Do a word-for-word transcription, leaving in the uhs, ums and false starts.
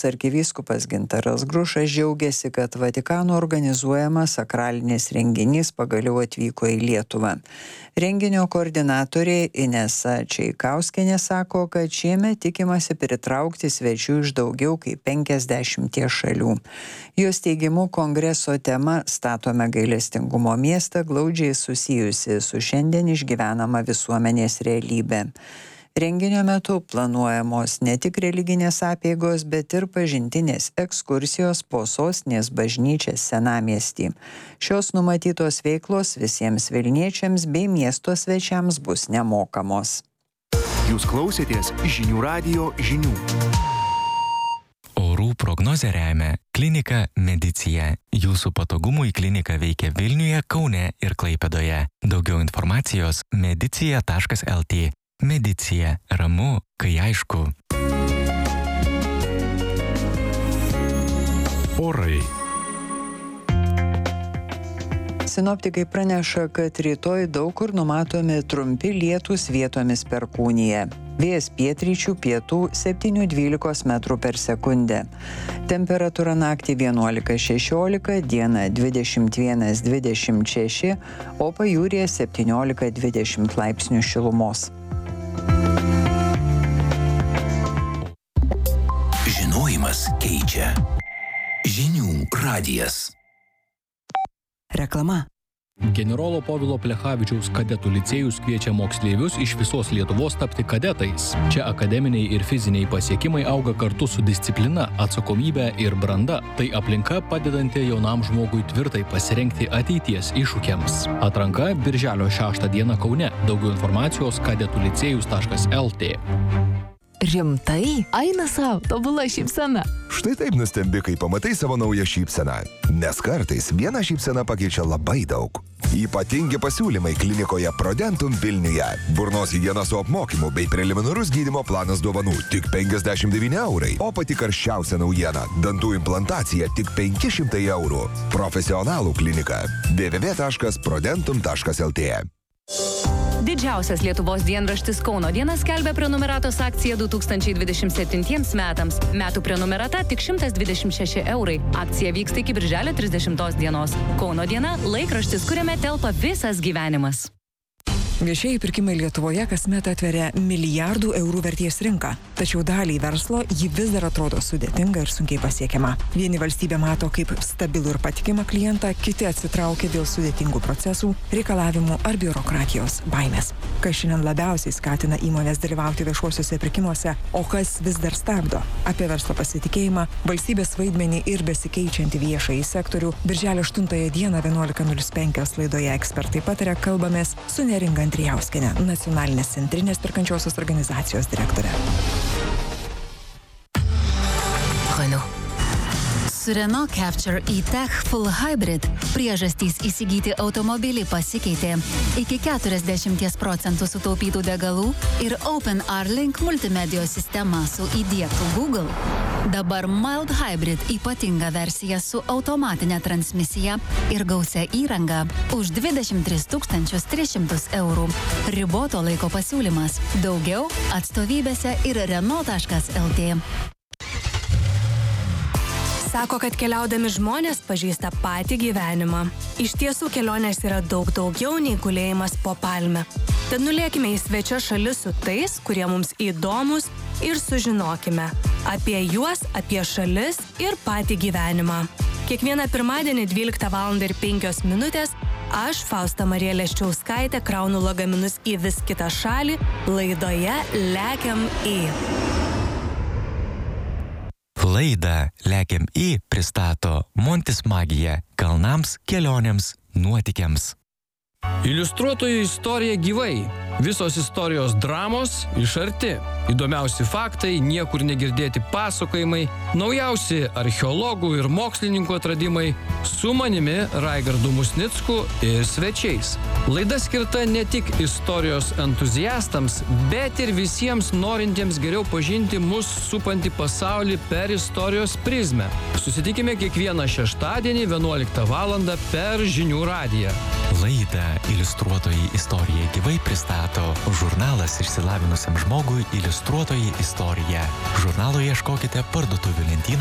Arkivyskupas Gintaras Grušas džiaugiasi, kad Vatikano organizuojamas sakralinis renginys pagaliau atvyko į Lietuvą. Renginio koordinatorė Inesa Čeikauskienė sako, kad šiemet tikimasi pritraukti svečių iš daugiau kaip penkiasdešimties šalių. Jos teigimu, kongreso tema "Statome gailestingumo miestą" glaudžiai susijusi su šiandien išgyvenama visuomenės realybė. Renginio metu planuojamos ne tik religinės apeigos, bet ir pažintinės ekskursijos po sostinės bažnyčią senamiestį. Šios numatytos veiklos visiems vilniečiams bei miesto svečiams bus nemokamos. Jūs klausėtės žinių radijo žinių. Orų prognozę remia Klinika Medicija. Jūsų patogumui klinika veikia Vilniuje, Kaune ir Klaipėdoje. Daugiau informacijos medicija taškas lt. Medicija. Ramu, kai aišku. Orai. Sinoptikai praneša, kad rytoj daug kur numatomi trumpi lietūs, vietomis perkūnija. Vėjas pietryčių pietų septyni dvylika metrų per sekundę. Temperatūra naktį vienuolika šešiolika, dieną dvidešimt vienas dvidešimt šeši, o pajūryje septyniolika dvidešimt laipsnių šilumos. Žinojimas keičia. Žinių radijas. Reklama. Generolo Povilo Plechavičiaus kadetų licėjus kviečia moksleivius iš visos Lietuvos tapti kadetais. Čia akademiniai ir fiziniai pasiekimai auga kartu su disciplina, atsakomybė ir branda. Tai aplinka padedanti jaunam žmogui tvirtai pasirengti ateities iššūkiams. Atranka birželio šeštą dieną Kaune. Daugiau informacijos kadetų licėjus taškas lt. Rimtai? Eina sau, tobula šypsena. Štai taip nustembi, kai pamatai savo naują šypseną. Nes kartais viena šypsena pakeičia labai daug. Ypatingi pasiūlymai klinikoje Prodentum Vilniuje. Burnos higiena su apmokymu bei preliminarus gydymo planas dovanų tik penkiasdešimt devyni eurai. O pati karščiausia naujiena – dantų implantacija tik penki šimtai eurų. Profesionalų klinika. w w w taškas prodentum taškas lt. Didžiausias Lietuvos dienraštis Kauno diena skelbia prenumeratos akciją du tūkstančiai dvidešimt septintiems metams. Metų prenumerata tik šimtas dvidešimt šeši eurai. Akcija vyksta iki birželio trisdešimtos dienos. Kauno diena – laikraštis, kuriame telpa visas gyvenimas. Viešieji pirkimai Lietuvoje kasmet atveria milijardų eurų vertės rinką. Tačiau daliai verslo ji vis dar atrodo sudėtinga ir sunkiai pasiekiama. Vieni valstybė mato kaip stabilų ir patikimą klientą, kiti atsitraukia dėl sudėtingų procesų, reikalavimų ar biurokratijos baimės. Kas šiandien labiausiai skatina įmonės dalyvauti viešuosiuose pirkimuose, o kas vis dar stabdo? Apie verslo pasitikėjimą, valstybės vaidmenį ir besikeičiantį viešąjį sektorių birželio aštuntąją dieną vienuolika nulis penkios laidoje Ekspertai pataria kalbamės su Neringa Andrijauskienė, Nacionalinės centrinės perkančiosios organizacijos direktorė. Renault. Su Renault Capture E-Tech Full Hybrid priežastys įsigyti automobilį pasikeitė. Iki keturiasdešimt procentų sutaupytų degalų ir OpenR-Link multimedijos sistema su įdiegtu Google. Dabar Mild Hybrid ypatinga versija su automatinė transmisija ir gausia įranga už dvidešimt tris tūkstančius tris šimtus eurų. Riboto laiko pasiūlymas. Daugiau atstovybėse ir renault taškas lt. Sako, kad keliaudami žmonės pažįsta patį gyvenimą. Iš tiesų kelionės yra daug daugiau nei gulėjimas po palme. Tad nulėkime į svečias šalis su tais, kurie mums įdomus ir sužinokime apie juos, apie šalis ir patį gyvenimą. Kiekvieną pirmadienį dvyliktą valandą ir penkios minutės aš, Fausta Marija Leščiauskaitė, kraunu lagaminus į vis kitą šalį laidoje Lekiam į. Laidą Lekiam į pristato Montis Magija kalnams, kelionėms, nuotykiams. Iliustruotojų istorija gyvai. Visos istorijos dramos iš arti. Įdomiausi faktai, niekur negirdėti pasakojimai, naujausi archeologų ir mokslininkų atradimai su manimi Raigardu Musnicku ir svečiais. Laida skirta ne tik istorijos entuziastams, bet ir visiems norintiems geriau pažinti mus supantį pasaulį per istorijos prizmę. Susitikime kiekvieną šeštadienį vienuoliktą valandą per Žinių radiją. Laidą Iliustruotoji istorija gyvai pristato žurnalas išsilavinusiam žmogui Iliustruotoji istorija. Žurnalo ieškokite parduotuvių lentynose